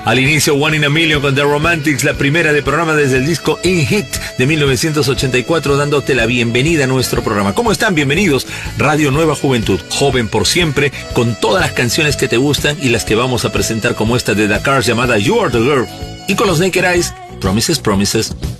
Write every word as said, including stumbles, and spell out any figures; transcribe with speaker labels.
Speaker 1: Al inicio, One in a Million con The Romantics, la primera de programa desde el disco In Hit de mil novecientos ochenta y cuatro, dándote la bienvenida a nuestro programa. ¿Cómo están? Bienvenidos. Radio Nueva Juventud, joven por siempre, con todas las canciones que te gustan y las que vamos a presentar, como esta de The Cars llamada You Are the Girl. Y con los Naked Eyes, Promises, Promises.